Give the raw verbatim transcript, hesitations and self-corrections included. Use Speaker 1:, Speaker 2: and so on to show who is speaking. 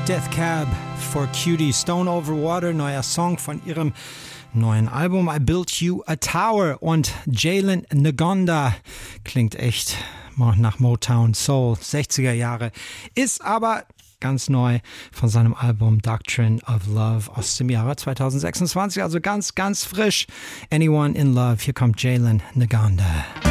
Speaker 1: Death Cab for Cutie. Stone Over Water, neuer Song von ihrem neuen Album I Built You a Tower. Und Jalen Ngonda klingt echt nach Motown Soul, sechziger Jahre, ist aber ganz neu von seinem Album Doctrine of Love aus dem Jahre zwanzig sechsundzwanzig, also ganz, ganz frisch. Anyone in Love, hier kommt Jalen Ngonda.